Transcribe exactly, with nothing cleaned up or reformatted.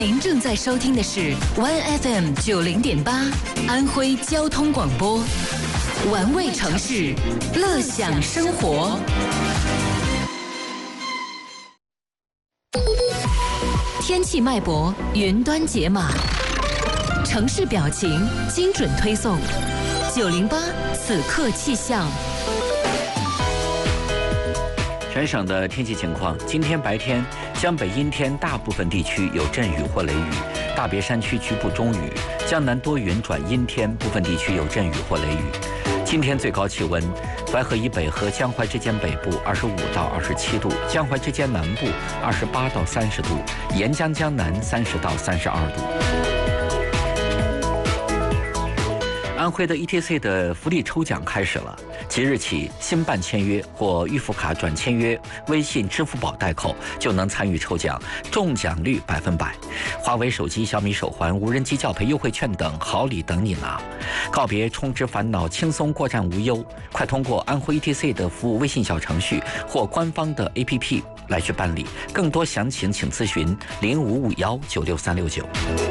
您正在收听的是 One F M 九零点八安徽交通广播，玩味城市，乐享生活。天气脉搏，云端解码，城市表情，精准推送。九零八此刻气象。 全省的天气情况：今天白天，江北阴天，大部分地区有阵雨或雷雨，大别山区局部中雨；江南多云转阴天，部分地区有阵雨或雷雨。今天最高气温，淮河以北和江淮之间北部二十五到二十七度，江淮之间南部二十八到三十度，沿江江南三十到三十二度。安徽的 E T C 的福利抽奖开始了，即日起新办签约或预付卡转签约微信、支付宝代扣就能参与抽奖，中奖率百分百。华为手机、小米手环、无人机教培优惠券等好礼等你拿。告别充值烦恼，轻松过站无忧，快通过安徽 E T C 的服务微信小程序或官方的 A P P 来去办理。更多详情请咨询零五五幺九六三六九。